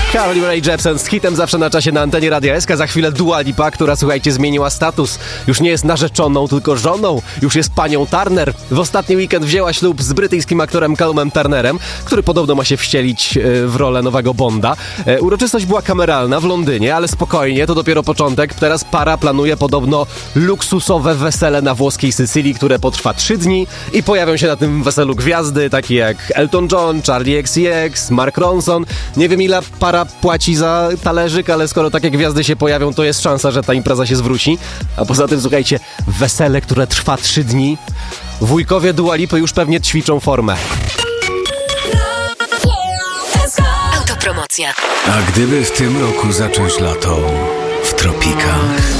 Carly Rae Jepsen z hitem zawsze na czasie na antenie Radia SK. Za chwilę Dua Lipa, która, słuchajcie, zmieniła status. Już nie jest narzeczoną, tylko żoną. Już jest panią Turner. W ostatni weekend wzięła ślub z brytyjskim aktorem Callumem Turnerem, który podobno ma się wcielić w rolę nowego Bonda. Uroczystość była kameralna w Londynie, ale spokojnie, to dopiero początek. Teraz para planuje podobno luksusowe wesele na włoskiej Sycylii, które potrwa 3 dni i pojawią się na tym weselu gwiazdy, takie jak Elton John, Charlie XCX, Mark Ronson. Nie wiem, ile para płaci za talerzyk, ale skoro takie gwiazdy się pojawią, to jest szansa, że ta impreza się zwróci. A poza tym, słuchajcie, wesele, które trwa 3 dni. Wujkowie Dua Lipy już pewnie ćwiczą formę. Autopromocja. A gdyby w tym roku zacząć lato w tropikach?